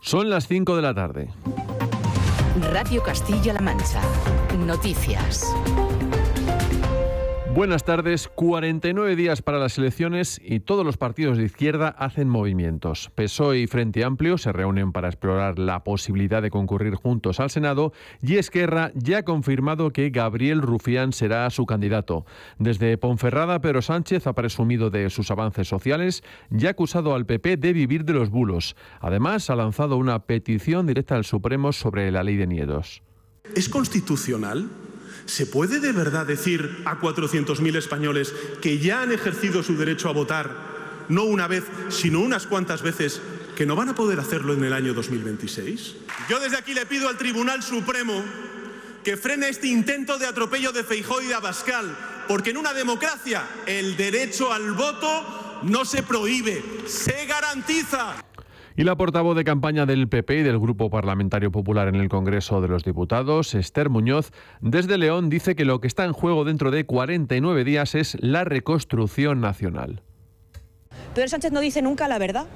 Son las 5 de la tarde. Radio Castilla-La Mancha. Noticias. Buenas tardes. 49 días para las elecciones y todos los partidos de izquierda hacen movimientos. PSOE y Frente Amplio se reúnen para explorar la posibilidad de concurrir juntos al Senado y Esquerra ya ha confirmado que Gabriel Rufián será su candidato. Desde Ponferrada, Pedro Sánchez ha presumido de sus avances sociales y ha acusado al PP de vivir de los bulos. Además, ha lanzado una petición directa al Supremo sobre la ley de nietos. ¿Es constitucional? ¿Se puede de verdad decir a 400.000 españoles que ya han ejercido su derecho a votar, no una vez, sino unas cuantas veces, que no van a poder hacerlo en el año 2026? Yo desde aquí le pido al Tribunal Supremo que frene este intento de atropello de Feijóo y de Abascal, porque en una democracia el derecho al voto no se prohíbe, se garantiza. Y la portavoz de campaña del PP y del Grupo Parlamentario Popular en el Congreso de los Diputados, Esther Muñoz, desde León dice que lo que está en juego dentro de 49 días es la reconstrucción nacional. Pedro Sánchez no dice nunca la verdad.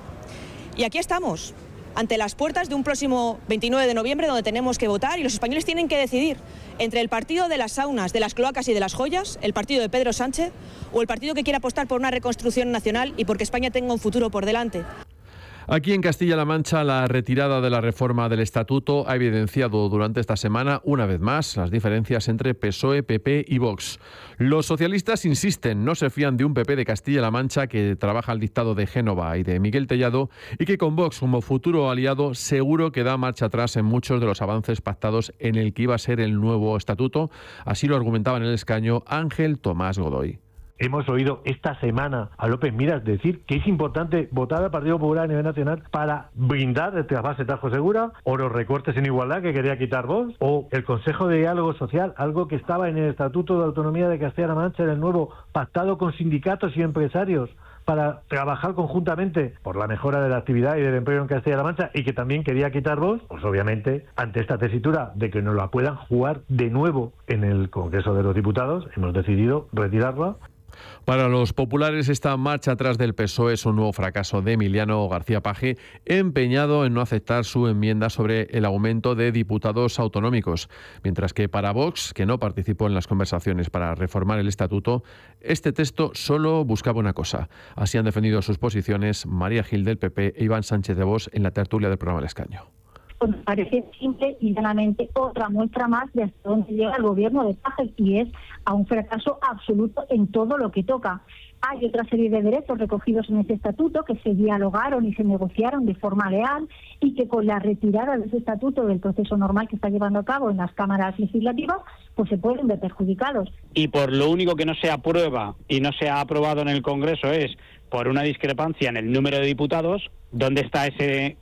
Y aquí estamos, ante las puertas de un próximo 29 de noviembre donde tenemos que votar y los españoles tienen que decidir entre el partido de las saunas, de las cloacas y de las joyas, el partido de Pedro Sánchez, o el partido que quiere apostar por una reconstrucción nacional y porque España tenga un futuro por delante. Aquí en Castilla-La Mancha, la retirada de la reforma del Estatuto ha evidenciado durante esta semana, una vez más, las diferencias entre PSOE, PP y Vox. Los socialistas insisten, no se fían de un PP de Castilla-La Mancha que trabaja al dictado de Génova y de Miguel Tellado y que con Vox como futuro aliado seguro que da marcha atrás en muchos de los avances pactados en el que iba a ser el nuevo Estatuto. Así lo argumentaba en el escaño Ángel Tomás Godoy. Hemos oído esta semana a López Miras decir que es importante votar al Partido Popular a nivel nacional para brindar el trasvase Tajo Segura, o los recortes en igualdad que quería quitar Vox, o el Consejo de Diálogo Social, algo que estaba en el Estatuto de Autonomía de Castilla-La Mancha, en el nuevo, pactado con sindicatos y empresarios para trabajar conjuntamente por la mejora de la actividad y del empleo en Castilla-La Mancha, y que también quería quitar Vox. Pues obviamente, ante esta tesitura de que nos la puedan jugar de nuevo en el Congreso de los Diputados, hemos decidido retirarla. Para los populares, esta marcha atrás del PSOE es un nuevo fracaso de Emiliano García Paje, empeñado en no aceptar su enmienda sobre el aumento de diputados autonómicos. Mientras que para Vox, que no participó en las conversaciones para reformar el Estatuto, este texto solo buscaba una cosa. Así han defendido sus posiciones María Gil del PP e Iván Sánchez de Vox en la tertulia del programa El Escaño. Pues me parece simple y llanamente otra muestra más de hasta dónde llega el gobierno de Paje, y es a un fracaso absoluto en todo lo que toca. Hay otra serie de derechos recogidos en ese estatuto que se dialogaron y se negociaron de forma leal, y que con la retirada de ese estatuto del proceso normal que está llevando a cabo en las cámaras legislativas, pues se pueden ver perjudicados. Y por lo único que no se aprueba y no se ha aprobado en el Congreso es por una discrepancia en el número de diputados. ¿Dónde está ese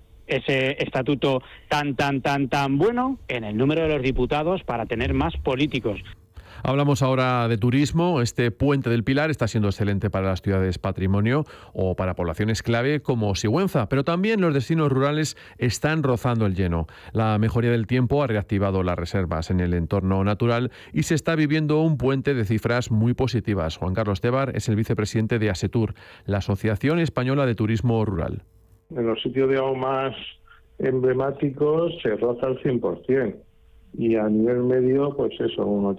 estatuto tan bueno? En el número de los diputados, para tener más políticos. Hablamos ahora de turismo. Este puente del Pilar está siendo excelente para las ciudades patrimonio o para poblaciones clave como Sigüenza, pero también los destinos rurales están rozando el lleno. La mejoría del tiempo ha reactivado las reservas en el entorno natural y se está viviendo un puente de cifras muy positivas. Juan Carlos Tebar es el vicepresidente de ASETUR, la Asociación Española de Turismo Rural. En los sitios, digamos, más emblemáticos se roza el 100%, y a nivel medio, pues eso, un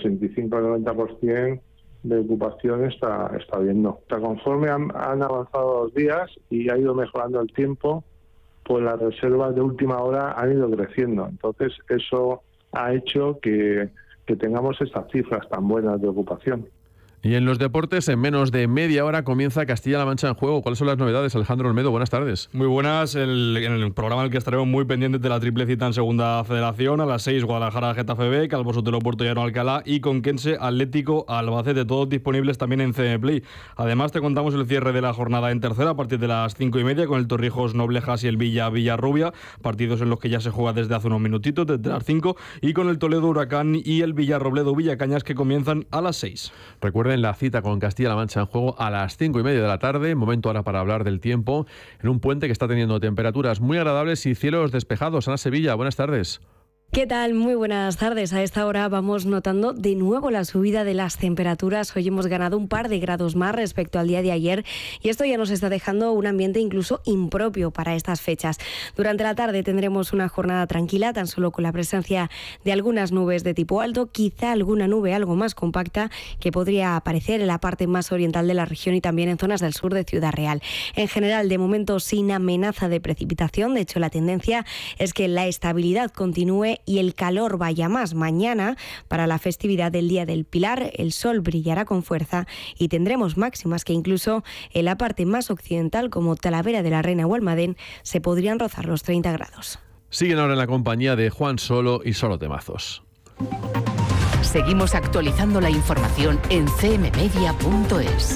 85-90% de ocupación está viendo. Conforme han avanzado los días y ha ido mejorando el tiempo, pues las reservas de última hora han ido creciendo. Entonces eso ha hecho que tengamos estas cifras tan buenas de ocupación. Y en los deportes, en menos de media hora comienza Castilla-La Mancha en juego. ¿Cuáles son las novedades? Alejandro Olmedo, buenas tardes. Muy buenas. En el programa en el que estaremos muy pendientes de la triple cita en Segunda Federación. A las 6, Guadalajara, Getafe B, Calvo Sotelo, Puerto Llano, Alcalá y Conquense, Atlético, Albacete. Todos disponibles también en CM Play. Además, te contamos el cierre de la jornada en tercera a partir de las 5:30 con el Torrijos Noblejas y el Villarrubia. Partidos en los que ya se juega desde hace unos minutitos, desde las 5. Y con el Toledo Huracán y el Villarrobledo Villacañas, que comienzan a las 6. Recuerden la cita con Castilla-La Mancha en juego a las 5:30 de la tarde. Momento ahora para hablar del tiempo en un puente que está teniendo temperaturas muy agradables y cielos despejados. Ana Sevilla, buenas tardes. ¿Qué tal? Muy buenas tardes. A esta hora vamos notando de nuevo la subida de las temperaturas. Hoy hemos ganado un par de grados más respecto al día de ayer y esto ya nos está dejando un ambiente incluso impropio para estas fechas. Durante la tarde tendremos una jornada tranquila, tan solo con la presencia de algunas nubes de tipo alto, quizá alguna nube algo más compacta que podría aparecer en la parte más oriental de la región y también en zonas del sur de Ciudad Real. En general, de momento sin amenaza de precipitación. De hecho, la tendencia es que la estabilidad continúe y el calor vaya más. Mañana, para la festividad del Día del Pilar, el sol brillará con fuerza y tendremos máximas que incluso en la parte más occidental, como Talavera de la Reina o Almadén, se podrían rozar los 30 grados. Siguen ahora en la compañía de Juan Solo y Solo Temazos. Seguimos actualizando la información en cmmedia.es.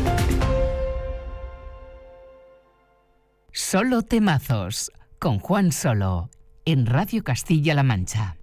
Solo Temazos, con Juan Solo, en Radio Castilla-La Mancha.